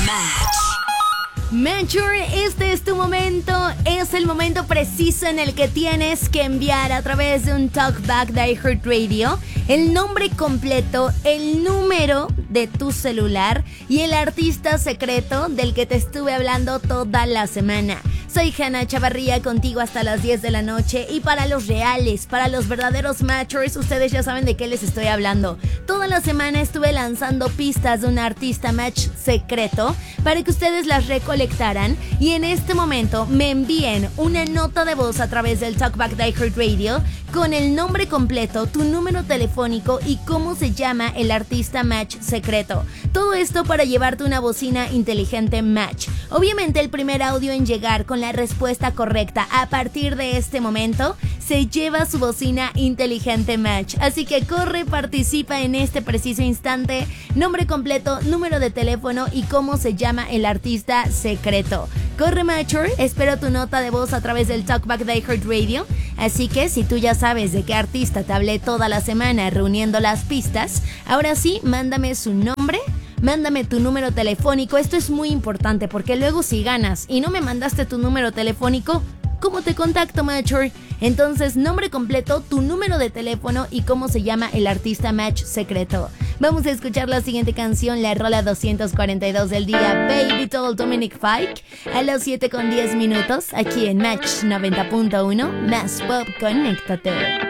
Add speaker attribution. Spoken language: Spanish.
Speaker 1: Mature, este es tu momento, es el momento preciso en el que tienes que enviar a través de un Talkback de iHeartRadio el nombre completo, el número de tu celular y el artista secreto del que te estuve hablando toda la semana. Soy Hanna Chavarría, contigo hasta las 10 de la noche, y para los reales, para los verdaderos matchers, ustedes ya saben de qué les estoy hablando. Toda la semana estuve lanzando pistas de un artista match secreto para que ustedes las recolectaran y en este momento me envíen una nota de voz a través del Talkback de iHeartRadio con el nombre completo, tu número telefónico y cómo se llama el artista match secreto. Todo esto para llevarte una bocina inteligente Match. Obviamente el primer audio en llegar con la respuesta correcta a partir de este momento se lleva su bocina inteligente Match. Así que corre, participa en este preciso instante. Nombre completo, número de teléfono y cómo se llama el artista secreto. Corre, Matcher, espero tu nota de voz a través del Talkback de iHeartRadio. Así que si tú ya sabes de qué artista te hablé toda la semana reuniendo las pistas, ahora sí, mándame su nombre, mándame tu número telefónico. Esto es muy importante porque luego si ganas y no me mandaste tu número telefónico, ¿cómo te contacto, Matcher? Entonces, nombre completo, tu número de teléfono y cómo se llama el artista match secreto. Vamos a escuchar la siguiente canción, la rola 242 del día, Baby Doll, Dominic Fike, a las 7:10 aquí en Match 90.1, más pop, conéctate.